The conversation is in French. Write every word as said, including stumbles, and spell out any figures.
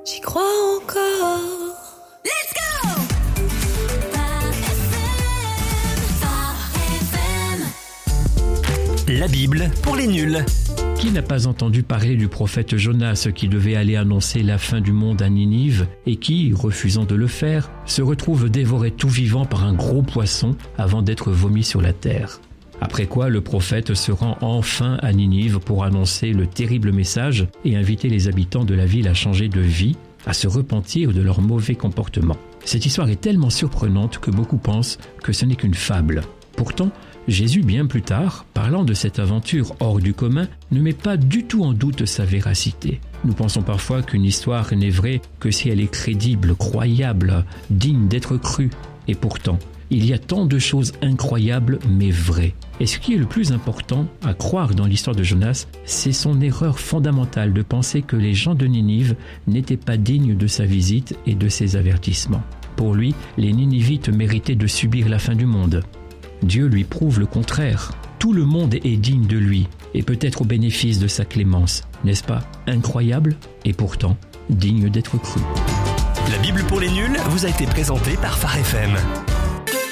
J'y crois encore. Let's go! La Bible pour les nuls. Qui n'a pas entendu parler du prophète Jonas qui devait aller annoncer la fin du monde à Ninive et qui, refusant de le faire, se retrouve dévoré tout vivant par un gros poisson avant d'être vomi sur la terre. Après quoi, le prophète se rend enfin à Ninive pour annoncer le terrible message et inviter les habitants de la ville à changer de vie, à se repentir de leur mauvais comportement. Cette histoire est tellement surprenante que beaucoup pensent que ce n'est qu'une fable. Pourtant, Jésus, bien plus tard, parlant de cette aventure hors du commun, ne met pas du tout en doute sa véracité. Nous pensons parfois qu'une histoire n'est vraie que si elle est crédible, croyable, digne d'être crue. Et pourtant, il y a tant de choses incroyables mais vraies. Et ce qui est le plus important à croire dans l'histoire de Jonas, c'est son erreur fondamentale de penser que les gens de Ninive n'étaient pas dignes de sa visite et de ses avertissements. Pour lui, les Ninivites méritaient de subir la fin du monde. Dieu lui prouve le contraire. Tout le monde est digne de lui et peut être au bénéfice de sa clémence. N'est-ce pas incroyable et pourtant digne d'être cru? La Bible pour les nuls vous a été présentée par Phare F M.